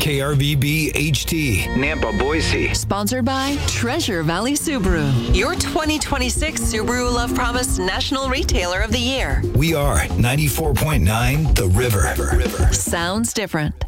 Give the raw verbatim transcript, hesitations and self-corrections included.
K R V B H T, Nampa, Boise. Sponsored by Treasure Valley Subaru, your twenty twenty-six Subaru Love Promise National Retailer of the Year. We are ninety-four point nine The River. River. Sounds different.